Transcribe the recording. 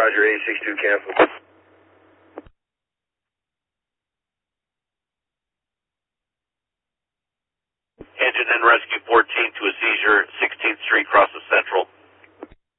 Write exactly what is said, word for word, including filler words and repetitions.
Roger, eight six two cancel. Engine and Rescue fourteen to a seizure, sixteenth Street, Cross of Central.